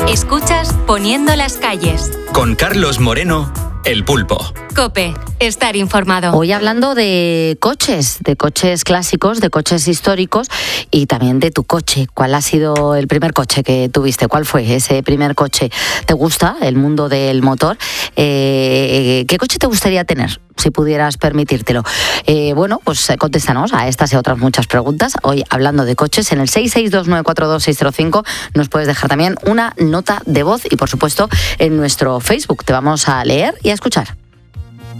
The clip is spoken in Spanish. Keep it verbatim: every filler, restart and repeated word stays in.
Escuchas Poniendo las calles. Con Carlos Moreno, El Pulpo. COPE, estar informado. Hoy hablando de coches, de coches clásicos, de coches históricos y también de tu coche. ¿Cuál ha sido el primer coche que tuviste? ¿Cuál fue ese primer coche? ¿Te gusta el mundo del motor? Eh, ¿Qué coche te gustaría tener, si pudieras permitírtelo? Eh, bueno, pues contéstanos a estas y a otras muchas preguntas. Hoy hablando de coches, en el seis seis dos nueve cuatro dos seis cero cinco nos puedes dejar también una nota de voz y, por supuesto, en nuestro Facebook. Te vamos a leer y a escuchar.